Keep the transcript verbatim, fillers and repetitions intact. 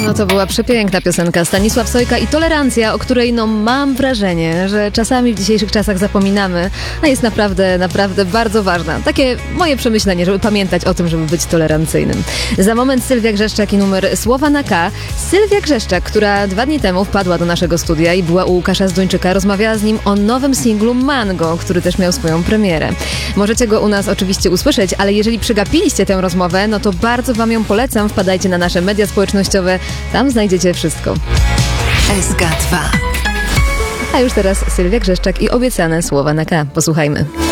No to była przepiękna piosenka Stanisław Sojka i Tolerancja, o której no mam wrażenie, że czasami w dzisiejszych czasach zapominamy, a jest naprawdę, naprawdę bardzo ważna. Takie moje przemyślenie, żeby pamiętać o tym, żeby być tolerancyjnym. Za moment Sylwia Grzeszczak i numer Słowa na K. Sylwia Grzeszczak, która dwa dni temu wpadła do naszego studia i była u Łukasza Zduńczyka, rozmawiała z nim o nowym singlu Mango, który też miał swoją premierę. Możecie go u nas oczywiście usłyszeć, ale jeżeli przegapiliście tę rozmowę, no to bardzo wam ją polecam. Wpadajcie na nasze media społecznościowe, tam znajdziecie wszystko. S K dwa. A już teraz Sylwia Grzeszczak i obiecane Słowa na K. Posłuchajmy.